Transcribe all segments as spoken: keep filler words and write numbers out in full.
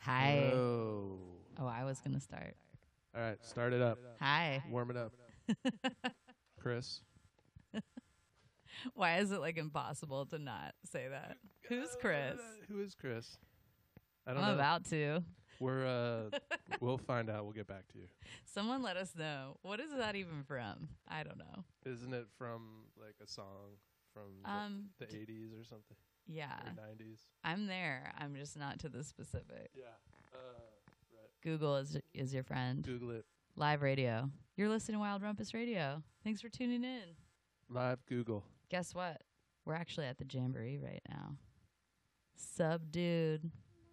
Hi. Oh. Oh, I was going to start. All right, start it up. Hi. Warm it up. Chris. Why is it like impossible to not say that? Who's Chris? Who is Chris? I I'm don't know. about to. We're uh we'll find out. We'll get back to you. Someone let us know. What is that even from? I don't know. Isn't it from like a song from Um, the, the eighties or something? Yeah. Or nineties? I'm there. I'm just not to the specific. Yeah. Uh, right. Google is is your friend. Google it. Live radio. You're listening to Wild Rumpus Radio. Thanks for tuning in. Live Google. Guess what? We're actually at the Jamboree right now. Subdued.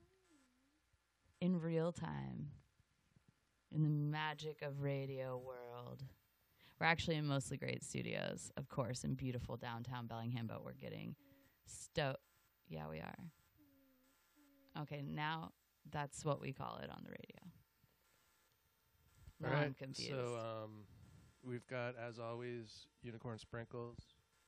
In real time. In the magic of radio world. We're actually in Mostly Great Studios, of course, in beautiful downtown Bellingham, but we're getting sto- Yeah, we are. Okay, now that's what we call it on the radio. Now All right. I'm confused. So um, we've got, as always, Unicorn Sprinkles.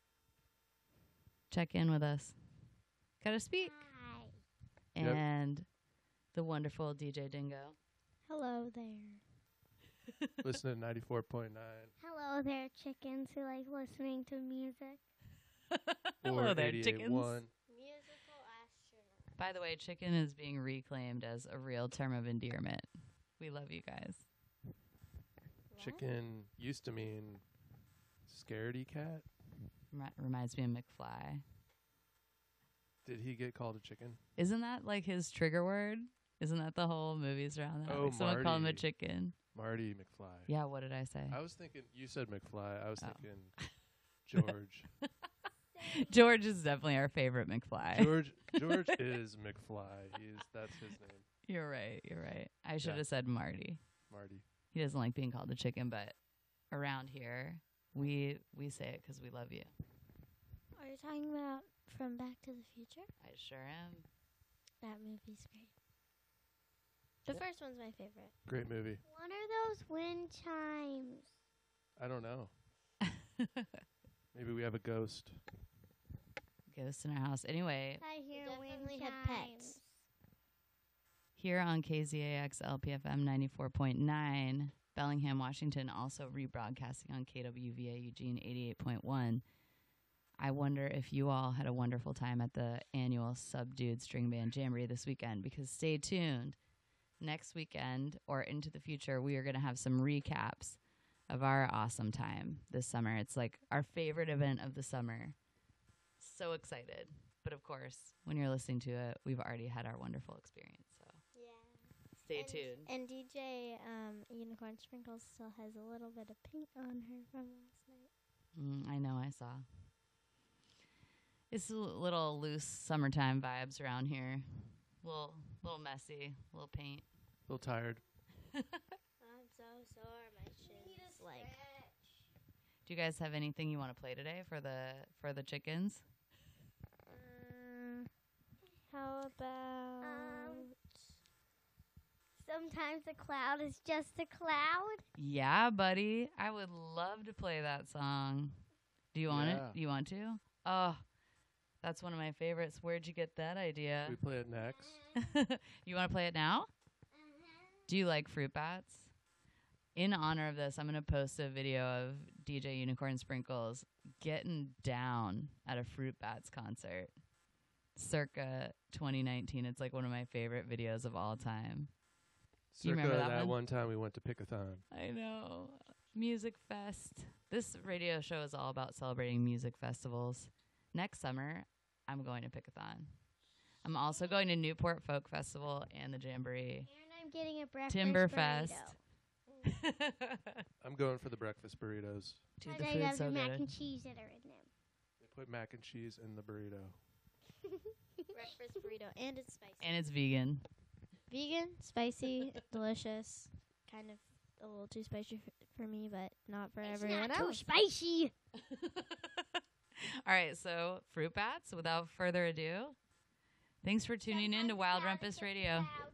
Check in with us. Gotta speak. Hi. Yep. And the wonderful D J Dingo. Hello there. Listen to ninety-four point nine. Hello there, chickens who like listening to music. Hello or there, eighty-eight chickens. one. Musical astronaut. By the way, chicken is being reclaimed as a real term of endearment. We love you guys. Chicken used to mean scaredy cat. Remi- reminds me of McFly. Did he get called a chicken? Isn't that like his trigger word? Isn't that the whole movies around that? Oh, Like someone called him a Marty. chicken. Marty McFly. Yeah, what did I say? I was thinking, you said McFly. I was Oh. thinking George. George is definitely our favorite McFly. George George is McFly. He's that's his name. You're right. You're right. I should Yeah. have said Marty. Marty. He doesn't like being called a chicken, but around here, we we say it 'cause we love you. Are you talking about From Back to the Future? I sure am. That movie's great. The Yep. first one's my favorite. Great movie. What are those wind chimes? I don't know. Maybe we have a ghost. Ghost in our house. Anyway, I hear definitely wind have chimes. pets. here on K Z A X L P F M ninety-four point nine, Bellingham, Washington, also rebroadcasting on K W V A Eugene eighty-eight point one. I wonder if you all had a wonderful time at the annual Subdued String Band Jamboree this weekend, because stay tuned. Next weekend or into the future, we are going to have some recaps of our awesome time this summer. It's like our favorite event of the summer. So excited. But of course, when you're listening to it, we've already had our wonderful experience. So Yeah. stay and, tuned. And D J um, Unicorn Sprinkles still has a little bit of paint on her from last night. Mm, I know, I saw. It's a l- little loose summertime vibes around here. Little, little messy, little paint. A little tired. I'm so sore. My shins like. Do you guys have anything you want to play today for the for the chickens? Uh, how about? Um, Sometimes a cloud is just a cloud. Yeah, buddy. I would love to play that song. Do you want Yeah. it? Do you want to? Oh, that's one of my favorites. Where'd you get that idea? We play it next. You want to play it now? Do you like Fruit Bats? In honor of this, I'm going to post a video of D J Unicorn Sprinkles getting down at a Fruit Bats concert circa twenty nineteen. It's like one of my favorite videos of all time. Do you Circa remember that that one? one time we went to Pickathon. I know. Music Fest. This radio show is all about celebrating music festivals. Next summer, I'm going to Pickathon. I'm also going to Newport Folk Festival and the Jamboree. And I'm getting a breakfast Timberfest. burrito. I'm going for the breakfast burritos. Dude, And the I food's got so the mac good. and cheese that are in them. They put mac and cheese in the burrito. Breakfast burrito, and it's spicy. And it's vegan. Vegan, spicy, delicious. Kind of a little too spicy f- for me, but not for It's everyone not too else. spicy. All right, so Fruit Bats, without further ado, thanks for tuning in to Wild Rumpus Radio. Cloud.